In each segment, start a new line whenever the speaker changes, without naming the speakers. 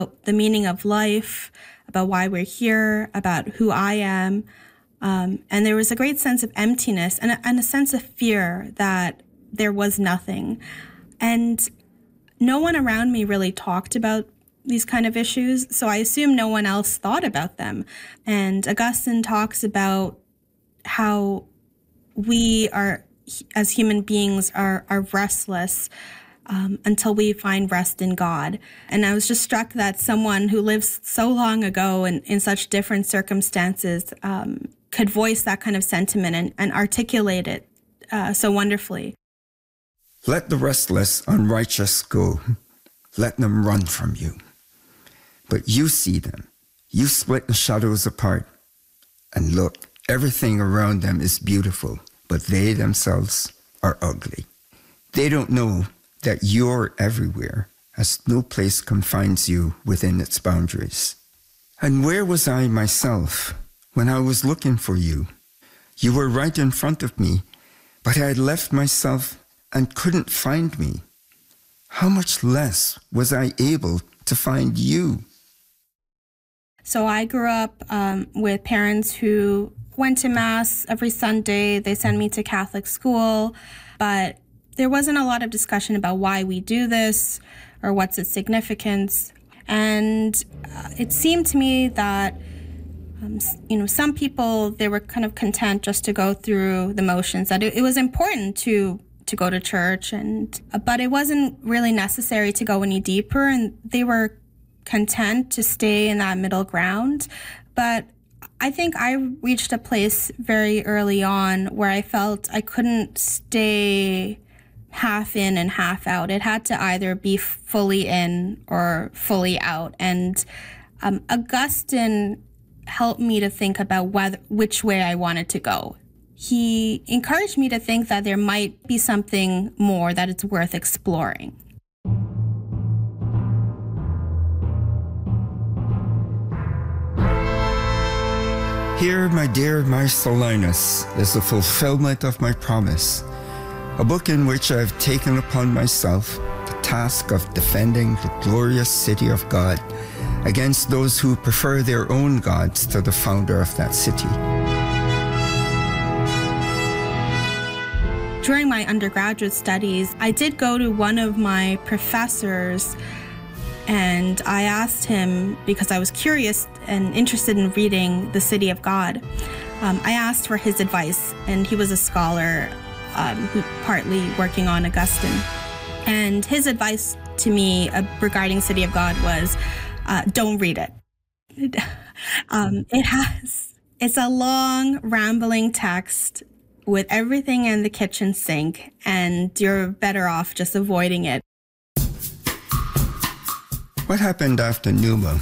the meaning of life, about why we're here, about who I am. And there was a great sense of emptiness and a sense of fear that there was nothing. And no one around me really talked about these kind of issues, so I assume no one else thought about them. And Augustine talks about how we are, as human beings, are restless until we find rest in God. And I was just struck that someone who lives so long ago and in such different circumstances could voice that kind of sentiment and articulate it so wonderfully.
Let the restless, unrighteous go. Let them run from you. But you see them. You split the shadows apart. And look, everything around them is beautiful, but they themselves are ugly. They don't know that you're everywhere, as no place confines you within its boundaries. And where was I myself when I was looking for you? You were right in front of me, but I had left myself and couldn't find me. How much less was I able to find you?
So I grew up with parents who went to Mass every Sunday. They sent me to Catholic school, but there wasn't a lot of discussion about why we do this or what's its significance. And it seemed to me that, some people, they were kind of content just to go through the motions, that it was important to go to church, but it wasn't really necessary to go any deeper, and they were content to stay in that middle ground. But I think I reached a place very early on where I felt I couldn't stay half in and half out. It had to either be fully in or fully out. And Augustine helped me to think about which way I wanted to go. He encouraged me to think that there might be something more, that it's worth exploring.
Here, my dear Marcellinus, is the fulfillment of my promise, a book in which I have taken upon myself the task of defending the glorious city of God against those who prefer their own gods to the founder of that city.
During my undergraduate studies, I did go to one of my professors, and I asked him, because I was curious and interested in reading The City of God, I asked for his advice, and he was a scholar who partly working on Augustine. And his advice to me regarding City of God was, don't read it. It's a long, rambling text with everything in the kitchen sink, and you're better off just avoiding it.
What happened after Numa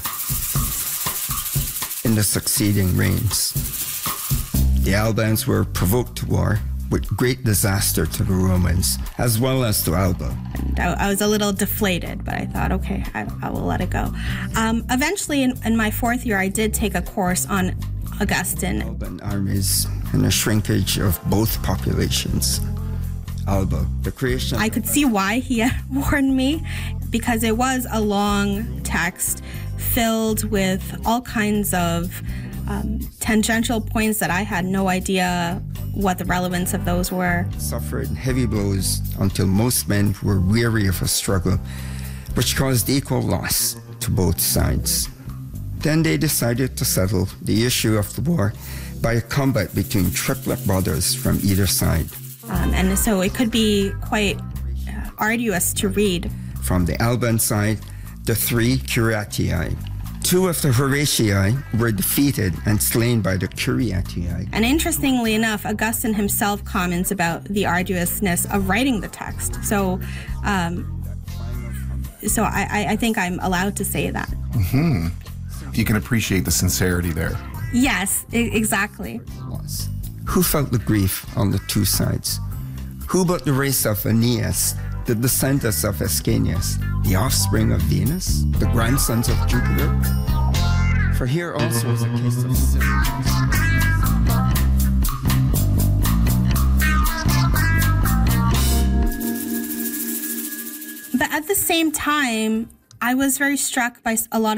in the succeeding reigns? The Albans were provoked to war with great disaster to the Romans, as well as to Alba.
And I was a little deflated, but I thought, okay, I will let it go. Eventually, in my fourth year, I did take a course on Augustine.
Alban armies and the shrinkage of both populations. Alba, the creation...
I could see why he had warned me, because it was a long text filled with all kinds of tangential points that I had no idea what the relevance of those were.
Suffered heavy blows until most men were weary of a struggle, which caused equal loss to both sides. Then they decided to settle the issue of the war by a combat between triplet brothers from either side.
And so it could be quite arduous to read.
From the Alban side, the three Curiatii. Two of the Horatii were defeated and slain by the Curiatii.
And interestingly enough, Augustine himself comments about the arduousness of writing the text. So I think I'm allowed to say that.
Mm-hmm. You can appreciate the sincerity there.
Yes, exactly.
Who felt the grief on the two sides? Who but the race of Aeneas, the descendants of Ascanius, the offspring of Venus, the grandsons of Jupiter? For here also is a case of sin.
But at the same time, I was very struck by a lot